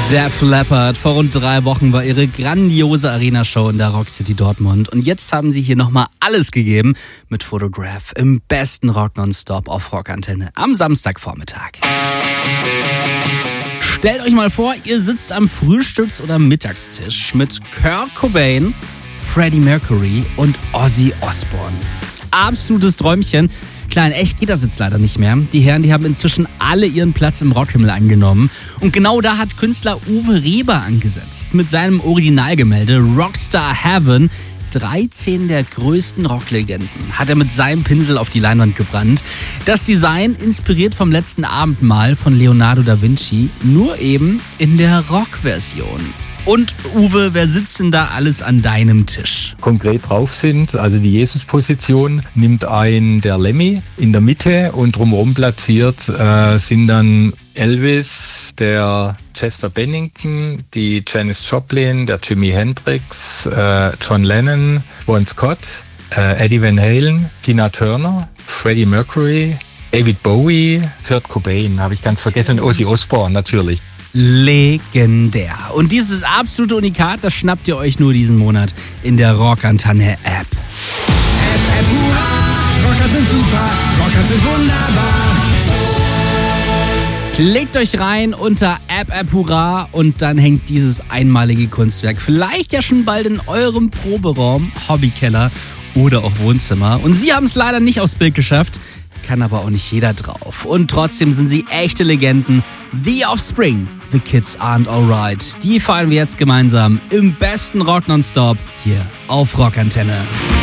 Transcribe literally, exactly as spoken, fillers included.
Def Leppard. Vor rund drei Wochen war ihre grandiose Arena-Show in der Rock City Dortmund. Und jetzt haben sie hier nochmal alles gegeben mit Photograph im besten Rock Nonstop auf Rockantenne am Samstagvormittag. Stellt euch mal vor, ihr sitzt am Frühstücks- oder Mittagstisch mit Kurt Cobain, Freddie Mercury und Ozzy Osbourne. Absolutes Träumchen. Klar, in echt geht das jetzt leider nicht mehr. Die Herren, die haben inzwischen alle ihren Platz im Rockhimmel angenommen. Und genau da hat Künstler Uwe Reber angesetzt. Mit seinem Originalgemälde Rockstar Heaven. dreizehn der größten Rocklegenden hat er mit seinem Pinsel auf die Leinwand gebrannt. Das Design inspiriert vom letzten Abendmahl von Leonardo da Vinci, nur eben in der Rock-Version. Und Uwe, wer sitzt denn da alles an deinem Tisch? Konkret drauf sind, also die Jesus-Position nimmt ein der Lemmy in der Mitte und drumherum platziert äh, sind dann Elvis, der Chester Bennington, die Janis Joplin, der Jimi Hendrix, äh, John Lennon, Bon Scott, äh, Eddie Van Halen, Tina Turner, Freddie Mercury, David Bowie, Kurt Cobain, habe ich ganz vergessen, und Ozzy Osbourne natürlich. Legendär. Und dieses absolute Unikat, das schnappt ihr euch nur diesen Monat in der Rockantenne App. App, App, hurra! Rocker sind super, Rocker sind wunderbar. Klickt euch rein unter App, App, hurra und dann hängt dieses einmalige Kunstwerk vielleicht ja schon bald in eurem Proberaum, Hobbykeller oder auch Wohnzimmer. Und sie haben es leider nicht aufs Bild geschafft. Kann aber auch nicht jeder drauf. Und trotzdem sind sie echte Legenden. The Offspring, The Kids Aren't Alright. Die feiern wir jetzt gemeinsam im besten Rock Nonstop hier auf Rockantenne.